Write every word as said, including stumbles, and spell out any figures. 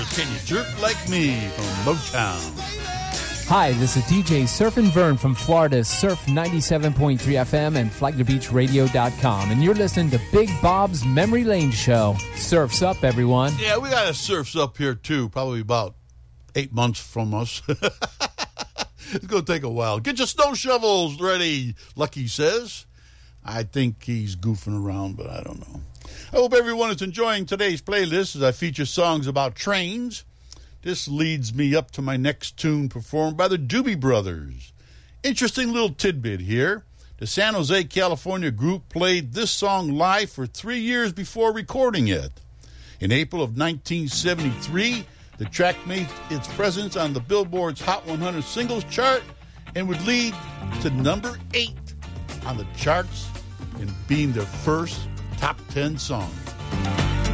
Can You Jerk Like Me from Motown. Hi, this is D J Surfin' Vern from Florida's Surf ninety-seven point three F M and Flagler Beach Radio dot com, and you're listening to Big Bob's Memory Lane Show. Surf's up, everyone. Yeah, we got a Surf's up here, too, probably about eight months from us. It's going to take a while. Get your snow shovels ready, Lucky says. I think he's goofing around, but I don't know. I hope everyone is enjoying today's playlist as I feature songs about trains. This leads me up to my next tune performed by the Doobie Brothers. Interesting little tidbit here. The San Jose, California group played this song live for three years before recording it. In April of nineteen seventy-three, the track made its presence on the Billboard's Hot one hundred Singles chart and would lead to number eight on the charts and being their first top ten song.